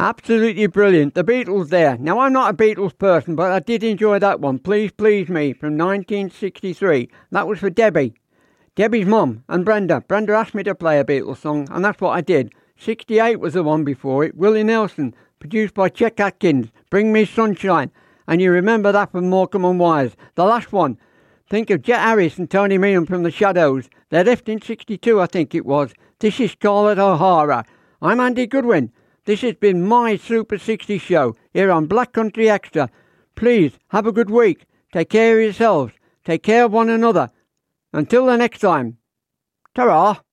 Absolutely brilliant. The Beatles there. Now, I'm not a Beatles person, but I did enjoy that one. Please Please Me from 1963. That was for Debbie. Debbie's mum and Brenda. Brenda asked me to play a Beatles song, and that's what I did. 68 was the one before it. Willie Nelson, produced by Chet Atkins. Bring Me Sunshine. And you remember that from Morecambe and Wise. The last one. Think of Jet Harris and Tony Meehan from the Shadows. They left in 62, I think it was. This is Scarlett O'Hara. I'm Andy Goodwin. This has been my Super 60 show here on Black Country Extra. Please have a good week. Take care of yourselves. Take care of one another. Until the next time. Ta-ra.